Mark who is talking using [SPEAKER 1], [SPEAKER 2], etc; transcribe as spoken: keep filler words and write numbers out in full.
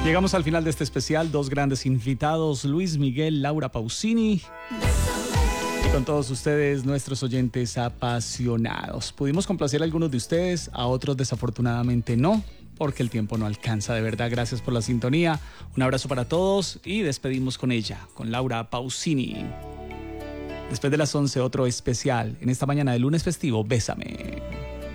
[SPEAKER 1] Llegamos al final de este especial, dos grandes invitados, Luis Miguel, Laura Pausini. Y con todos ustedes, nuestros oyentes apasionados. Pudimos complacer a algunos de ustedes, a otros desafortunadamente no, porque el tiempo no alcanza. De verdad, gracias por la sintonía. Un abrazo para todos y despedimos con ella, con Laura Pausini. Después de las once, otro especial en esta mañana de lunes festivo, Bésame.